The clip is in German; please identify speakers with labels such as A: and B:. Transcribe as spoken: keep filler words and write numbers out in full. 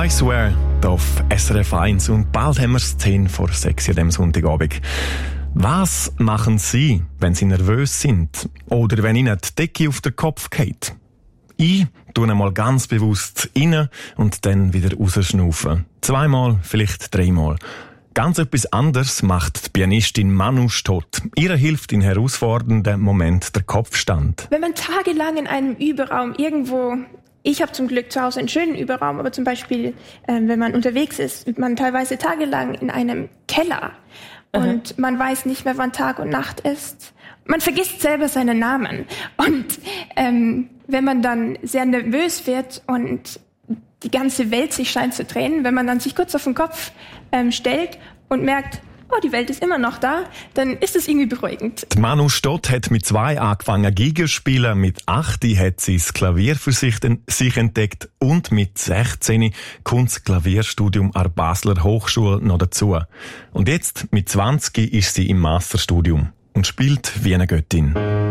A: I Swear, hier auf S R F eins. Und bald haben wir es zehn vor sechs an diesem Sonntagabend. Was machen Sie, wenn Sie nervös sind? Oder wenn Ihnen die Decke auf den Kopf geht? Ich tue einmal ganz bewusst rein und dann wieder rausschnaufen. Zweimal, vielleicht dreimal. Ganz etwas anderes macht die Pianistin Manu Stott. Ihr hilft in herausfordernden Momenten der Kopfstand.
B: Wenn man tagelang in einem Überraum irgendwo, ich habe zum Glück zu Hause einen schönen Überraum, aber zum Beispiel, äh, wenn man unterwegs ist, ist man teilweise tagelang in einem Keller und man weiß nicht mehr, wann Tag und Nacht ist. Man vergisst selber seinen Namen. Und ähm, wenn man dann sehr nervös wird und die ganze Welt sich scheint zu drehen, wenn man dann sich kurz auf den Kopf ähm, stellt und merkt, oh, die Welt ist immer noch da, dann ist es irgendwie beruhigend.
A: Die Manu Stott hat mit zwei angefangen Geige spielen, mit acht hat sie das Klavier für sich, sich entdeckt und mit sechzehn kommt das Klavierstudium an der Basler Hochschule noch dazu. Und jetzt, mit zwanzig, ist sie im Masterstudium und spielt wie eine Göttin.